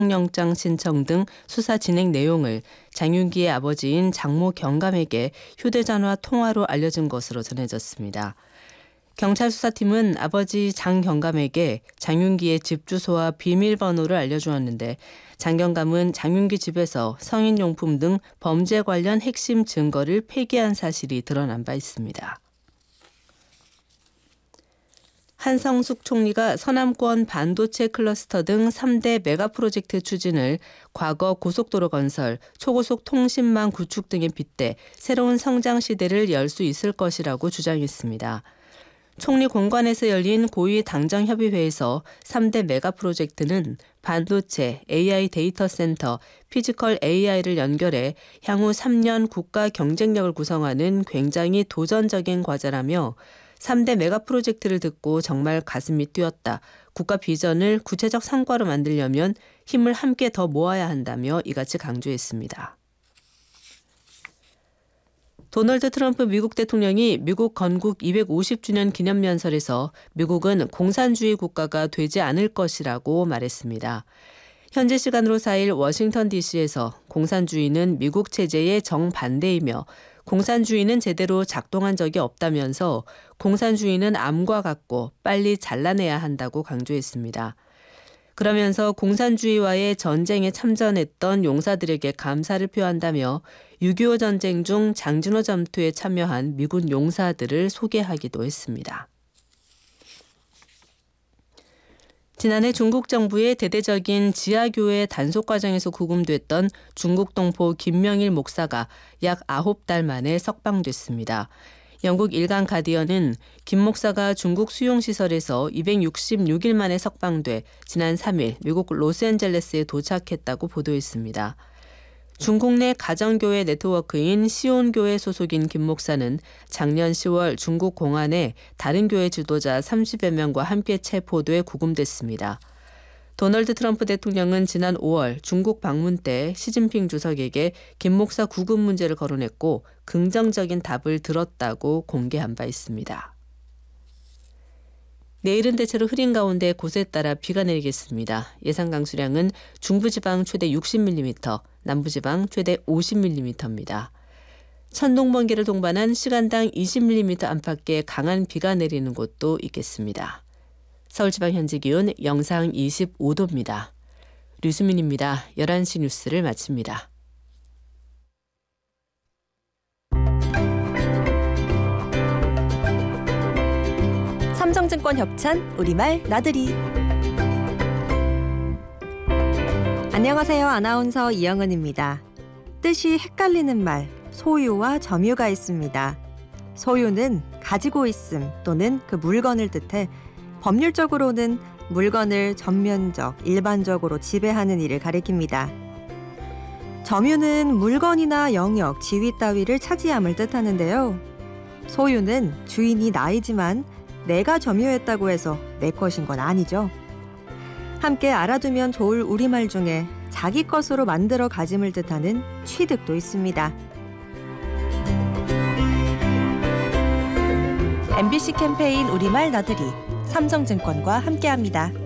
영장 신청 등 수사 진행 내용을 장윤기의 아버지인 장모 경감에게 휴대전화 통화로 알려준 것으로 전해졌습니다. 경찰 수사팀은 아버지 장 경감에게 장윤기의 집 주소와 비밀번호를 알려주었는데 장 경감은 장윤기 집에서 성인용품 등 범죄 관련 핵심 증거를 폐기한 사실이 드러난 바 있습니다. 한성숙 총리가 서남권 반도체 클러스터 등 3대 메가 프로젝트 추진을 과거 고속도로 건설, 초고속 통신망 구축 등에 빗대 새로운 성장 시대를 열 수 있을 것이라고 주장했습니다. 총리 공관에서 열린 고위 당정협의회에서 3대 메가 프로젝트는 반도체, AI 데이터 센터, 피지컬 AI를 연결해 향후 3년 국가 경쟁력을 구성하는 굉장히 도전적인 과제라며 3대 메가 프로젝트를 듣고 정말 가슴이 뛰었다. 국가 비전을 구체적 성과로 만들려면 힘을 함께 더 모아야 한다며 이같이 강조했습니다. 도널드 트럼프 미국 대통령이 미국 건국 250주년 기념연설에서 미국은 공산주의 국가가 되지 않을 것이라고 말했습니다. 현지 시간으로 4일 워싱턴 DC에서 공산주의는 미국 체제의 정반대이며 공산주의는 제대로 작동한 적이 없다면서 공산주의는 암과 같고 빨리 잘라내야 한다고 강조했습니다. 그러면서 공산주의와의 전쟁에 참전했던 용사들에게 감사를 표한다며 6.25 전쟁 중 장진호 전투에 참여한 미군 용사들을 소개하기도 했습니다. 지난해 중국 정부의 대대적인 지하교회 단속 과정에서 구금됐던 중국 동포 김명일 목사가 약 9달 만에 석방됐습니다. 영국 일간 가디언은 김 목사가 중국 수용시설에서 266일 만에 석방돼 지난 3일 미국 로스앤젤레스에 도착했다고 보도했습니다. 중국 내 가정교회 네트워크인 시온교회 소속인 김 목사는 작년 10월 중국 공안에 다른 교회 지도자 30여 명과 함께 체포돼 구금됐습니다. 도널드 트럼프 대통령은 지난 5월 중국 방문 때 시진핑 주석에게 김 목사 구금 문제를 거론했고 긍정적인 답을 들었다고 공개한 바 있습니다. 내일은 대체로 흐린 가운데 곳에 따라 비가 내리겠습니다. 예상 강수량은 중부지방 최대 60mm, 남부지방 최대 50mm입니다. 천둥번개를 동반한 시간당 20mm 안팎의 강한 비가 내리는 곳도 있겠습니다. 서울지방 현재 기온 영상 25도입니다. 류수민입니다. 11시 뉴스를 마칩니다. 삼성증권 협찬 우리말 나들이. 안녕하세요. 아나운서 이영은입니다. 뜻이 헷갈리는 말 소유와 점유가 있습니다. 소유는 가지고 있음 또는 그 물건을 뜻해 법률적으로는 물건을 전면적, 일반적으로 지배하는 일을 가리킵니다. 점유는 물건이나 영역, 지위 따위를 차지함을 뜻하는데요. 소유는 주인이 나이지만 내가 점유했다고 해서 내 것인 건 아니죠. 함께 알아두면 좋을 우리말 중에 자기 것으로 만들어 가짐을 뜻하는 취득도 있습니다. MBC 캠페인 우리말 나들이 삼성증권과 함께합니다.